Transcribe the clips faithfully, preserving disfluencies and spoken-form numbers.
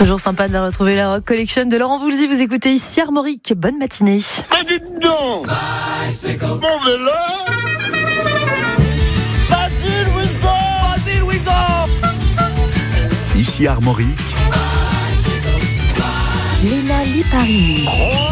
Toujours sympa de la retrouver, la Rock Collection de Laurent Voulzy. Vous écoutez ici Armorique. Bonne matinée. Mais dites donc, mon vélo, Basile Wisdom, Basile Wisdom. Ici Armorique. Léna Liparini.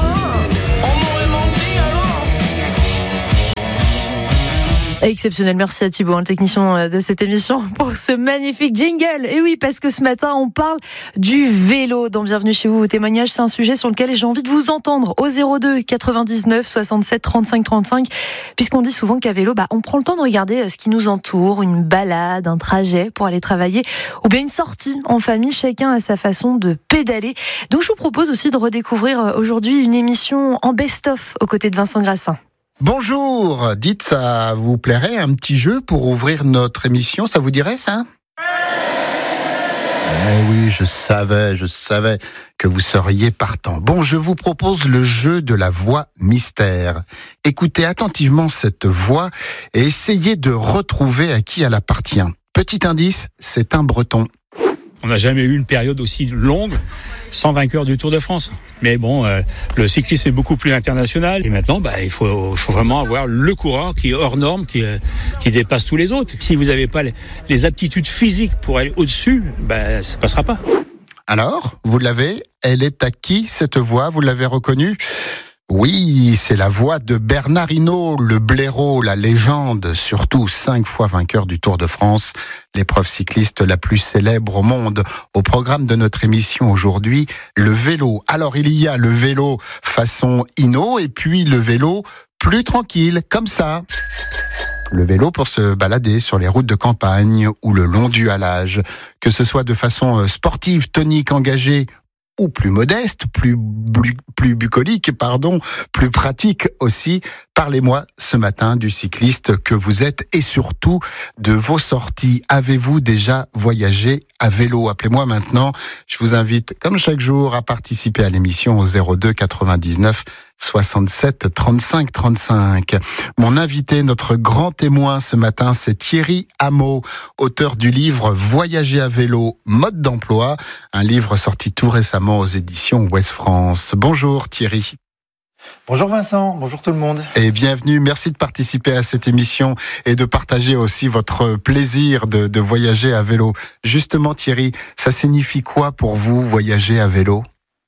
Exceptionnel, merci à Thibaut, le technicien de cette émission, pour ce magnifique jingle. Et oui, parce que ce matin, on parle du vélo. Dans Bienvenue chez vous, vos témoignages, c'est un sujet sur lequel j'ai envie de vous entendre au zéro deux quatre-vingt-dix-neuf soixante-sept trente-cinq trente-cinq. Puisqu'on dit souvent qu'à vélo, bah, on prend le temps de regarder ce qui nous entoure, une balade, un trajet pour aller travailler, ou bien une sortie en famille. Chacun a sa façon de pédaler. Donc, je vous propose aussi de redécouvrir aujourd'hui une émission en best-of aux côtés de Vincent Grassin. Bonjour, dites, ça vous plairait un petit jeu pour ouvrir notre émission, ça vous dirait ça ? Eh oui, je savais, je savais que vous seriez partant. Bon, je vous propose le jeu de la voix mystère. Écoutez attentivement cette voix et essayez de retrouver à qui elle appartient. Petit indice, c'est un Breton. On n'a jamais eu une période aussi longue sans vainqueur du Tour de France. Mais bon, euh, le cyclisme est beaucoup plus international. Et maintenant, bah, il faut, faut vraiment avoir le coureur qui est hors norme, qui, euh, qui dépasse tous les autres. Si vous n'avez pas les, les aptitudes physiques pour aller au-dessus, bah, ça ne passera pas. Alors, vous l'avez ? Elle est à qui cette voix ? Vous l'avez reconnue ? Oui, c'est la voix de Bernard Hinault, le blaireau, la légende, surtout cinq fois vainqueur du Tour de France, l'épreuve cycliste la plus célèbre au monde. Au programme de notre émission aujourd'hui, le vélo. Alors il y a le vélo façon Hinault et puis le vélo plus tranquille, comme ça. Le vélo pour se balader sur les routes de campagne ou le long du halage. Que ce soit de façon sportive, tonique, engagée, ou plus modeste, plus, plus, plus bucolique, pardon, plus pratique aussi. Parlez-moi ce matin du cycliste que vous êtes et surtout de vos sorties. Avez-vous déjà voyagé à vélo ? Appelez-moi maintenant. Je vous invite, comme chaque jour, à participer à l'émission au zéro deux quatre-vingt-dix-neuf soixante-sept trente-cinq trente-cinq. Mon invité, notre grand témoin ce matin, c'est Thierry Hameau, auteur du livre Voyager à vélo, mode d'emploi, un livre sorti tout récemment aux éditions Ouest France. Bonjour Thierry. Bonjour Vincent, bonjour tout le monde. Et bienvenue, merci de participer à cette émission et de partager aussi votre plaisir de, de voyager à vélo. Justement Thierry, ça signifie quoi pour vous voyager à vélo ?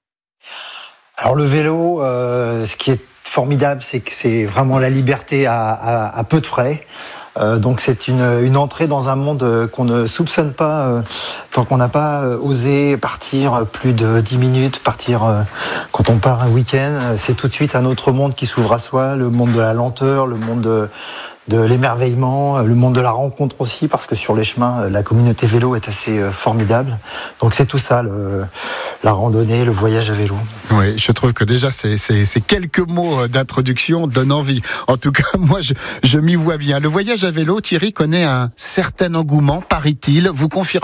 Alors le vélo, euh, ce qui est formidable, c'est que c'est vraiment la liberté à, à, à peu de frais. Euh, donc c'est une, une entrée dans un monde qu'on ne soupçonne pas euh, tant qu'on n'a pas euh, osé partir plus de dix minutes, partir euh, quand on part un week-end. C'est tout de suite un autre monde qui s'ouvre à soi, le monde de la lenteur, le monde de, de l'émerveillement, le monde de la rencontre aussi, parce que sur les chemins, la communauté vélo est assez euh, formidable. Donc c'est tout ça, le, la randonnée, le voyage à vélo. Oui, je trouve que déjà ces, ces, ces quelques mots d'introduction donnent envie. En tout cas, moi, je, je m'y vois bien. Le voyage à vélo, Thierry, connaît un certain engouement, paraît-il. Vous confirmez ?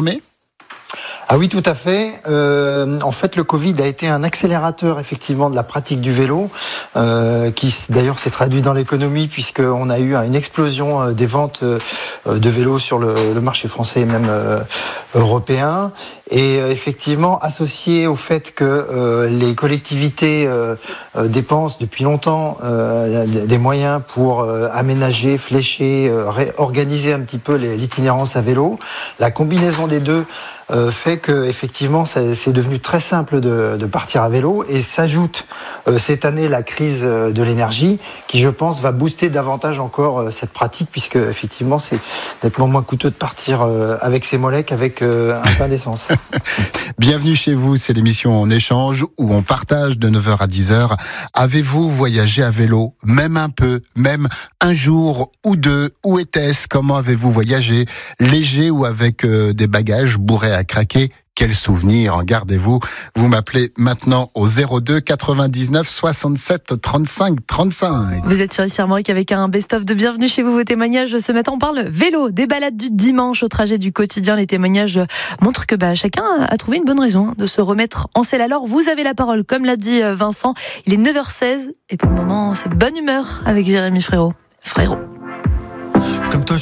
Ah oui, tout à fait. Euh, en fait, le Covid a été un accélérateur effectivement de la pratique du vélo, euh, qui d'ailleurs s'est traduit dans l'économie puisqu'on a eu une explosion des ventes de vélos sur le, le marché français et même euh, européen. Et euh, effectivement, associé au fait que euh, les collectivités euh, euh, dépensent depuis longtemps euh, des moyens pour euh, aménager, flécher, euh, réorganiser un petit peu l'itinérance à vélo, la combinaison des deux Euh, fait que effectivement ça, c'est devenu très simple de, de partir à vélo et s'ajoute euh, cette année la crise de l'énergie qui je pense va booster davantage encore euh, cette pratique puisque effectivement c'est nettement moins coûteux de partir euh, avec ses mollets qu'avec euh, un pain d'essence. Bienvenue chez vous, c'est l'émission En Échange où on partage de neuf heures à dix heures. Avez-vous voyagé à vélo, même un peu, même un jour ou deux? Où était-ce? Comment avez-vous voyagé? Léger ou avec euh, des bagages bourrés à craquer? Quel souvenir, gardez-vous. Vous m'appelez maintenant au zéro deux quatre-vingt-dix-neuf soixante-sept trente-cinq trente-cinq. Vous êtes sur ici Armorique avec un best-of de Bienvenue chez vous, vos témoignages. Ce matin, on parle vélo, des balades du dimanche au trajet du quotidien. Les témoignages montrent que bah, chacun a trouvé une bonne raison de se remettre en selle. Alors, vous avez la parole, comme l'a dit Vincent. Il est neuf heures seize et pour le moment, c'est bonne humeur avec Jérémy Frérot. Frérot.